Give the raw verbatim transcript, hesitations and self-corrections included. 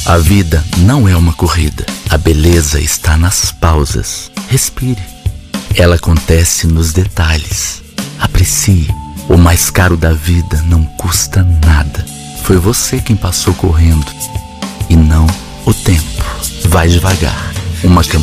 A vida não é uma corrida. A beleza está nas pausas. Respire. Ela acontece nos detalhes. Aprecie. O mais caro da vida não custa nada. Foi você quem passou correndo e não o tempo. Vai devagar. Uma campanha